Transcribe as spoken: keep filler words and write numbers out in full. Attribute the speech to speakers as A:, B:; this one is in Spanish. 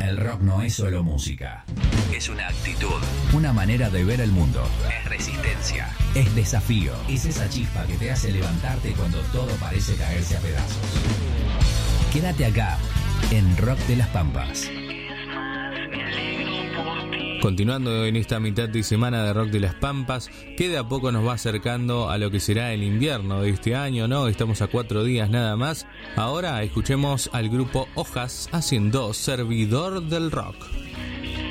A: El rock no es solo música. Es una actitud, una manera de ver el mundo. Es resistencia, es desafío. Es esa chispa que te hace levantarte cuando todo parece caerse a pedazos. Quédate acá, en Rock de las Pampas.
B: Continuando en esta mitad de semana de Rock de las Pampas, que de a poco nos va acercando a lo que será el invierno de este año, ¿no? Estamos a cuatro días nada más. Ahora escuchemos al grupo Hojas haciendo Servidor del Rock.